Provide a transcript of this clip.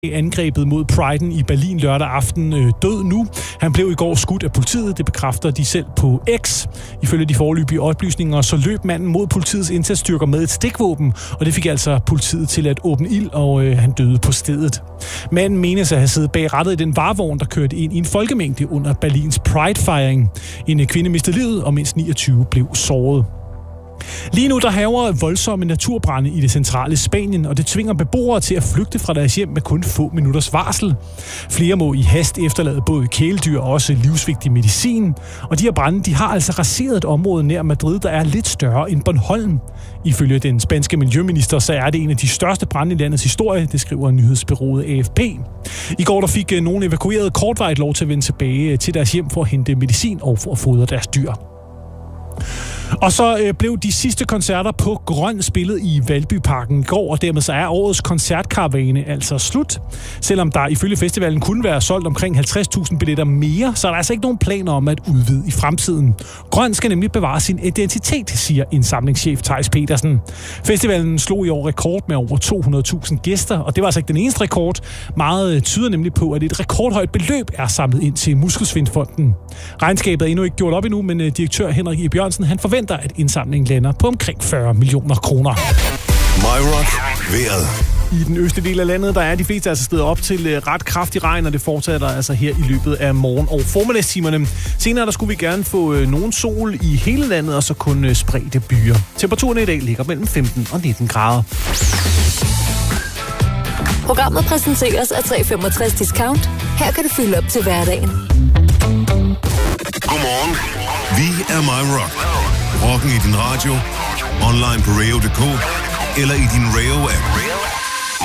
angrebet mod Priden i Berlin lørdag aften død nu. Han blev i går skudt af politiet, det bekræfter de selv på X. Ifølge de foreløbige oplysninger, så løb manden mod politiets indsatsstyrker med et stikvåben, og det fik altså politiet til at åbne ild, og han døde på stedet. Manden menes at have siddet bag rattet i den varevogn, der kørte ind i en folkemængde under Berlins Pride-fejring. En kvinde mistede livet, og mindst 29 blev såret. Lige nu der hærger voldsomme naturbrande i det centrale Spanien, og det tvinger beboere til at flygte fra deres hjem med kun få minutters varsel. Flere må i hast efterlade både kæledyr og også livsvigtig medicin, og de her brande de har altså raseret et område nær Madrid, der er lidt større end Bornholm. Ifølge den spanske miljøminister, så er det en af de største brande i landets historie, det skriver nyhedsbureauet AFP. I går der fik nogle evakueret kortvarigt lov til at vende tilbage til deres hjem for at hente medicin og for at fodre deres dyr. Og så blev de sidste koncerter på Grøn spillet i Valbyparken i går, og dermed så er årets koncertkaravane altså slut. Selvom der ifølge festivalen kunne være solgt omkring 50.000 billetter mere, så er der altså ikke nogen planer om at udvide i fremtiden. Grøn skal nemlig bevare sin identitet, siger indsamlingschef Theis Petersen. Festivalen slog i år rekord med over 200.000 gæster, og det var altså ikke den eneste rekord. Meget tyder nemlig på, at et rekordhøjt beløb er samlet ind til Muskelsvindfonden. Regnskabet er endnu ikke gjort op endnu, men direktør Henrik E. Bjørnsen han forventer, at indsamlingen lander på omkring 40 millioner kroner. MyRock vejret. I den østlige del af landet, der er de fleste altså stedet op til ret kraftig regn, og det fortsætter altså her i løbet af morgen- og formiddagstimerne. Senere der skulle vi gerne få nogen sol i hele landet, og så kun spredte byer. Temperaturen i dag ligger mellem 15 og 19 grader. Programmet præsenteres af 365 Discount. Her kan du fylde op til hverdagen. Godmorgen. Vi er MyRock. Rocken i din radio, online på radio.dk eller i din Rayo-app.